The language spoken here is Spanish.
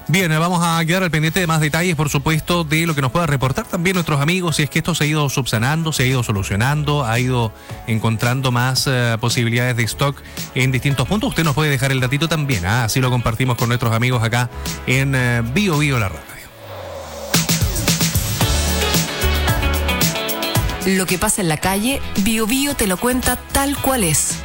Bien, vamos a quedar al pendiente de más detalles, por supuesto, de lo que nos pueda reportar también nuestros amigos, si es que esto se ha ido subsanando, se ha ido solucionando, ha ido encontrando más posibilidades de stock en distintos puntos. Usted nos puede dejar el datito también, así lo compartimos con nuestros amigos acá en Bio Bio la radio. Lo que pasa en la calle, Bio Bio te lo cuenta tal cual es.